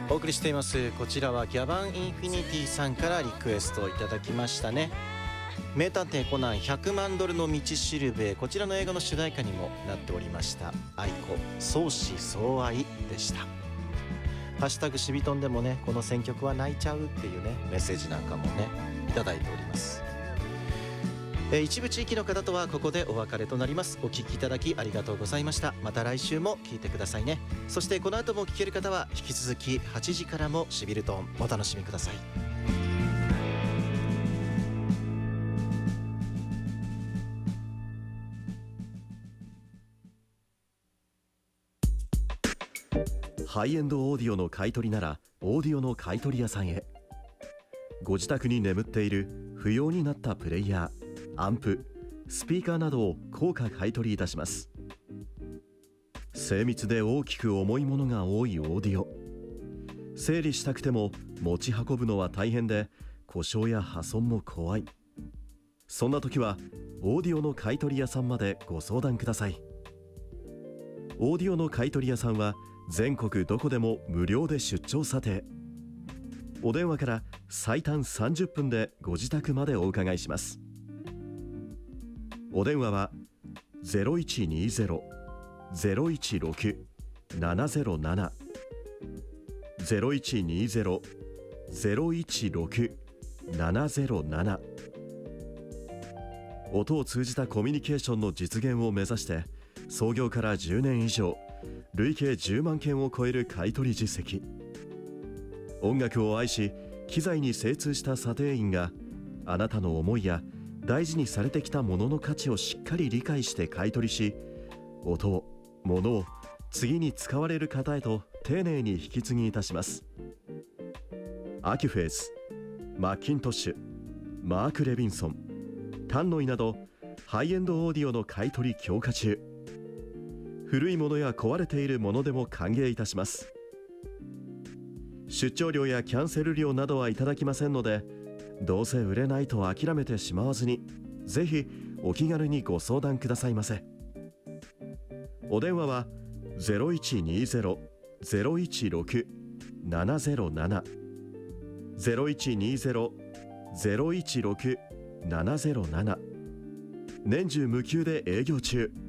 お送りしています。こちらはギャバンインフィニティさんからリクエストをいただきましたね。名探偵コナン100万ドルの道しるべ、こちらの映画の主題歌にもなっておりました愛子相思相愛でした。ハッシュタグシビトンでもね、この選曲は泣いちゃうっていうねメッセージなんかもねいただいております。一部地域の方とはここでお別れとなります。お聞きいただきありがとうございました。また来週も聞いてくださいね。そしてこの後も聞ける方は引き続き8時からもシビルトンお楽しみください。 ハイエンドオーディオの買い取りならオーディオの買い取り屋さんへ。ご自宅に眠っている不要になったプレイヤー、アンプ、スピーカーなどを高価買い取りいたします。精密で大きく重いものが多いオーディオ、整理したくても持ち運ぶのは大変で故障や破損も怖い。そんな時はオーディオの買い取り屋さんまでご相談ください。オーディオの買い取り屋さんは全国どこでも無料で出張査定。お電話から最短30分でご自宅までお伺いします。お電話は 0120-016-707 0120-016-707。音を通じたコミュニケーションの実現を目指して創業から10年以上、累計10万件を超える買い取り実績。音楽を愛し機材に精通した査定員があなたの思いや大事にされてきたものの価値をしっかり理解して買い取りし、音を、物を次に使われる方へと丁寧に引き継ぎいたします。アキュフェース、マッキントッシュ、マーク・レビンソン、タンノイなどハイエンドオーディオの買い取り強化中。古いものや壊れているものでも歓迎いたします。出張料やキャンセル料などはいただきませんので、どうせ売れないと諦めてしまわずに、ぜひお気軽にご相談くださいませ。お電話は 0120-016-707 0120-016-707。年中無休で営業中。